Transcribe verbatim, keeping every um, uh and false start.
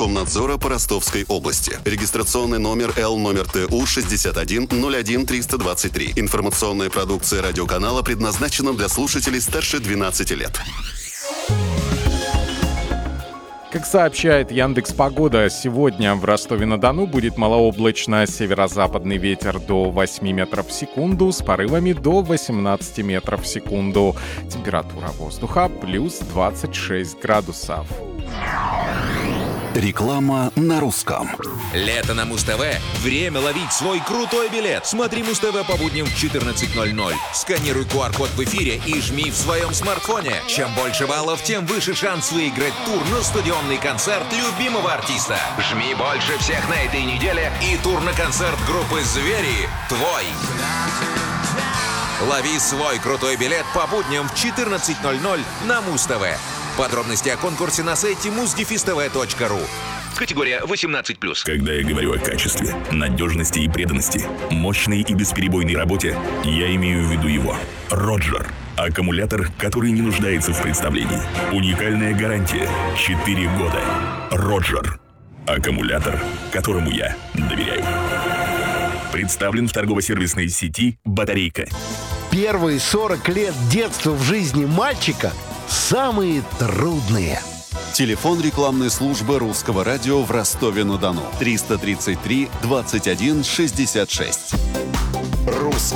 Роскомнадзора по Ростовской области. Регистрационный номер Л номер Т У шестьдесят один ноль один триста двадцать три. Информационная продукция радиоканала предназначена для слушателей старше двенадцати лет. Как сообщает Яндекс.Погода, сегодня в Ростове-на-Дону будет малооблачно, северо-западный ветер до восьми метров в секунду с порывами до восемнадцати метров в секунду. Температура воздуха плюс двадцать шесть градусов. Реклама на русском. Лето на Муз-ТВ. Время ловить свой крутой билет. Смотри Муз-ТВ по будням в четырнадцать ноль ноль. Сканируй ку ар-код в эфире и жми в своем смартфоне. Чем больше баллов, тем выше шанс выиграть тур на стадионный концерт любимого артиста. Жми больше всех на этой неделе, и тур на концерт группы «Звери» твой. Лови свой крутой билет по будням в четырнадцать ноль ноль на Муз-ТВ. Подробности о конкурсе на сайте муз дефис тэ вэ точка ру. Категория восемнадцать плюс. Когда я говорю о качестве, надежности и преданности, мощной и бесперебойной работе, я имею в виду его. Роджер. Аккумулятор, который не нуждается в представлении. Уникальная гарантия. четыре года. Роджер. Аккумулятор, которому я доверяю. Представлен в торгово-сервисной сети «Батарейка». Первые сорок лет детства в жизни мальчика самые трудные. Телефон рекламной службы Русского радио в Ростове-на-Дону. триста тридцать три двадцать один шестьдесят шесть.